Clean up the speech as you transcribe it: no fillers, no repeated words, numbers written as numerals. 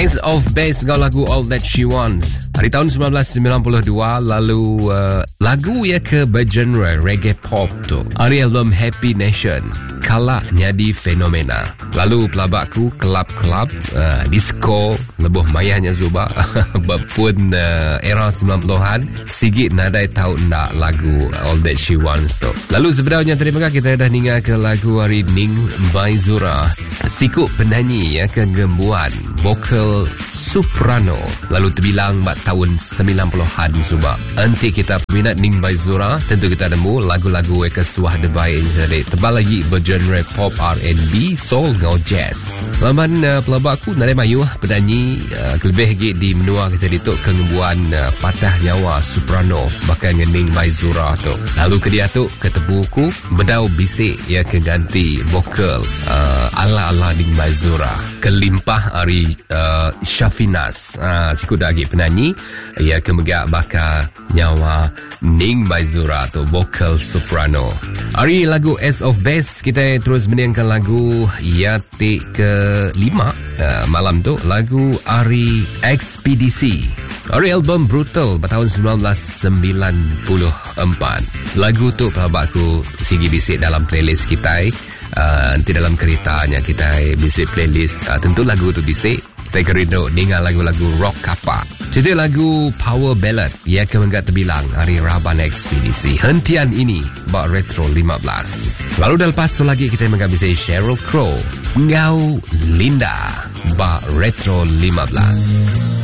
Ace of Base, kau lagu All That She Wants. Hari tahun 1992, lalu lagu ya ke bergenre reggae pop tu. Hari album Happy Nation, Kala Nyadi Fenomena. Lalu pelabakku kelab-kelab, disco, lebuh mayahnya Zuba. Berpun era 90-an, sigit nadai tahu nak lagu All That She Wants tu. Lalu sebenarnya terima kasih kita dah ningal ke lagu hari Ning Baizura. Sikuk penyanyi ya ke gembuan, vokal soprano. Lalu terbilang mak tahun 90-an Zuba. Nanti kita peminat Ning Baizura, tentu kita nemu lagu-lagu ke suah debai jadi tebal lagi bergenre pop, R&B, soul ngau jazz. Laman pelabakku Nare Mayu penyanyi kelebih lagi di menua kita dituk kengembuan patah nyawa soprano bahkan Ning Baizura tu. Lalu ke dia tu ketebuku bedau bisik ya ke ganti vokal ala-ala Ning Baizura. Kelimpah hari Syafinas sikut lagi penyanyi ia kemegak bakal nyawa Ning Baizura tu vokal soprano. Hari lagu Ace of Base kita terus menyanyikan lagu Yati ke-5 malam tu lagu Ari Ekspedisi. Hari album Brutal bertahun 1994. Lagu tu pelabakku sigi bisik dalam playlist kita. Nanti dalam keretanya kita bisik playlist tentu lagu tu bisik kita kerindu dengan lagu-lagu rock kapak. Jadi lagu power ballad ia kemenggak terbilang hari Raban Ekspedisi. Hentian ini bak retro 15. Lalu dah lepas tu lagi kita menggak bisik Sheryl Crow Ngau Linda bak retro 15.